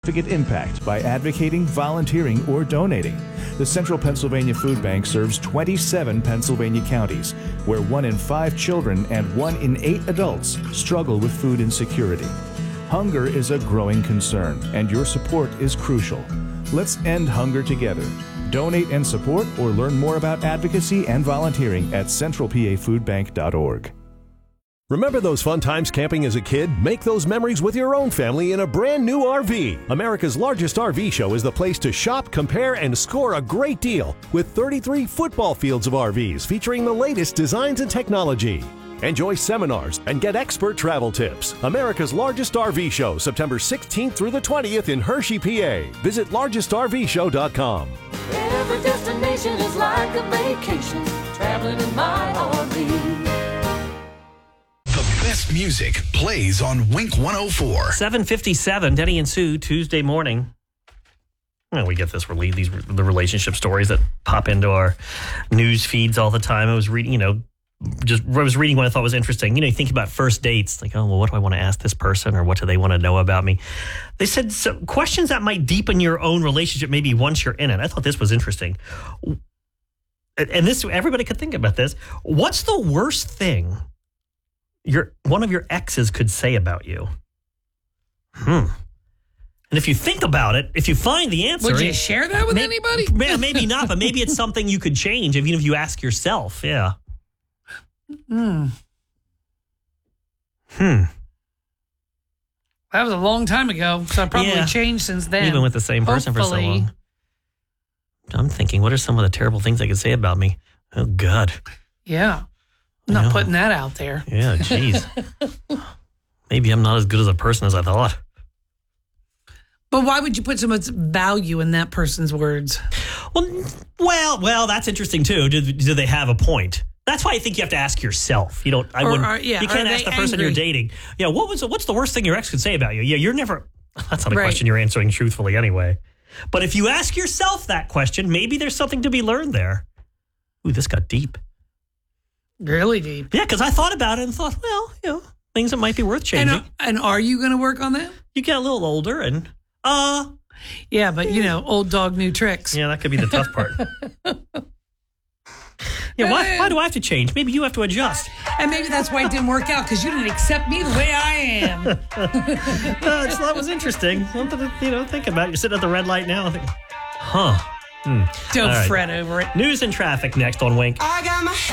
significant impact by advocating, volunteering, or donating. The Central Pennsylvania Food Bank serves 27 Pennsylvania counties, where 1 in 5 children and 1 in 8 adults struggle with food insecurity. Hunger is a growing concern, and your support is crucial. Let's end hunger together. Donate and support or learn more about advocacy and volunteering at centralpafoodbank.org. Remember those fun times camping as a kid? Make those memories with your own family in a brand new RV. America's largest RV show is the place to shop, compare, and score a great deal with 33 football fields of RVs featuring the latest designs and technology. Enjoy seminars and get expert travel tips. America's largest RV show, September 16th through the 20th in Hershey, PA. Visit largestrvshow.com. Every destination is like a vacation, traveling in my RV. The best music plays on Wink 104. 7:57, Denny and Sue, Tuesday morning. Well, we get the relationship stories that pop into our news feeds all the time. I was reading, I was reading what I thought was interesting. You think about first dates, like, oh, well, what do I want to ask this person, or what do they want to know about me? They said some questions that might deepen your own relationship maybe once you're in it. I thought this was interesting. And this, everybody could think about this. What's the worst thing one of your exes could say about you? And if you think about it, if you find the answer... Would you share that with anybody? Maybe not, but maybe it's something you could change, even if you ask yourself. Yeah. That was a long time ago, so I probably changed since then. Even with the same person for so long. I'm thinking, what are some of the terrible things they could say about me? Oh, God. Yeah. I'm not putting that out there. Yeah, geez. Maybe I'm not as good as a person as I thought. But why would you put so much value in that person's words? Well, that's interesting, too. Do they have a point? That's why I think you have to ask yourself. You can't ask the person you're dating. Yeah, what's the worst thing your ex could say about you? Yeah, you're never. That's not a question you're answering truthfully anyway. But if you ask yourself that question, maybe there's something to be learned there. Ooh, this got deep. Really deep. Yeah, because I thought about it and thought, well, things that might be worth changing. And are you going to work on that? You get a little older and yeah, but old dog, new tricks. Yeah, that could be the tough part. Yeah, why do I have to change? Maybe you have to adjust. And maybe that's why it didn't work out, because you didn't accept me the way I am. That was interesting. Something to think about. You're sitting at the red light now. I think, Don't fret over it. News and traffic next on Wink.